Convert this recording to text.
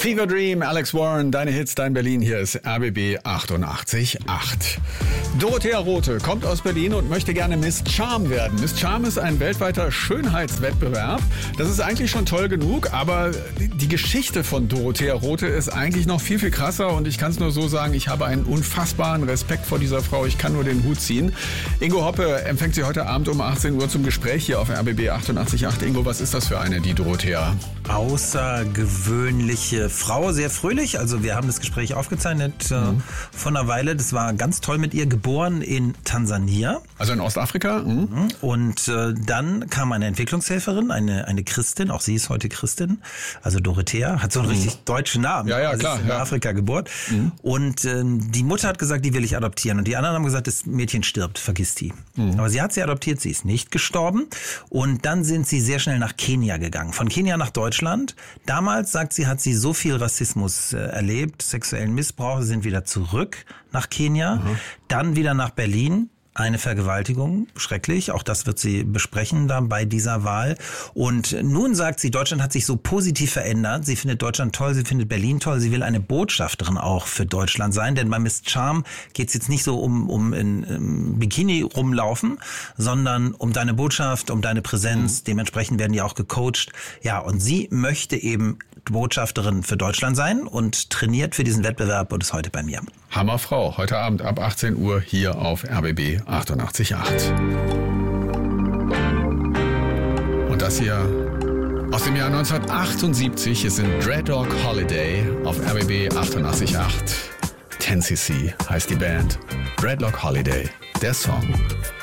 Fever Dream, Alex Warren, deine Hits, dein Berlin. Hier ist RBB 88.8. Dorothea Rothe kommt aus Berlin und möchte gerne Miss Charm werden. Miss Charm ist ein weltweiter Schönheitswettbewerb. Das ist eigentlich schon toll genug, aber die Geschichte von Dorothea Rothe ist eigentlich noch viel, viel krasser. Und ich kann es nur so sagen, ich habe einen unfassbaren Respekt vor dieser Frau. Ich kann nur den Hut ziehen. Ingo Hoppe empfängt sie heute Abend um 18 Uhr zum Gespräch hier auf RBB 88.8. Ingo, was ist das für eine, die Dorothea? Außergewöhnliche Frau, sehr fröhlich. Also wir haben das Gespräch aufgezeichnet vor einer Weile. Das war ganz toll mit ihr, geboren in Tansania. Also in Ostafrika. Und dann kam eine Entwicklungshelferin, eine Christin, auch sie ist heute Christin, also Dorothea, hat so einen richtig deutschen Namen. Ja, also klar. Ist in Afrika geboren. Und die Mutter hat gesagt, die will ich adoptieren. Und die anderen haben gesagt, das Mädchen stirbt, vergiss die. Aber sie hat sie adoptiert, sie ist nicht gestorben. Und dann sind sie sehr schnell nach Kenia gegangen. Von Kenia nach Deutschland. Damals, sagt sie, hat sie so viel Rassismus erlebt, sexuellen Missbrauch, sie sind wieder zurück nach Kenia, dann wieder nach Berlin. Eine Vergewaltigung, schrecklich. Auch das wird sie besprechen da bei dieser Wahl. Und nun sagt sie, Deutschland hat sich so positiv verändert. Sie findet Deutschland toll, sie findet Berlin toll. Sie will eine Botschafterin auch für Deutschland sein. Denn bei Miss Charm geht es jetzt nicht so um in Bikini rumlaufen, sondern um deine Botschaft, um deine Präsenz. Dementsprechend werden die auch gecoacht. Ja, und sie möchte eben Botschafterin für Deutschland sein und trainiert für diesen Wettbewerb und ist heute bei mir. Hammerfrau, heute Abend ab 18 Uhr hier auf RBB 88.8. Und das hier aus dem Jahr 1978 ist in Dreadlock Holiday auf RBB 88.8. 10cc heißt die Band. Dreadlock Holiday, der Song.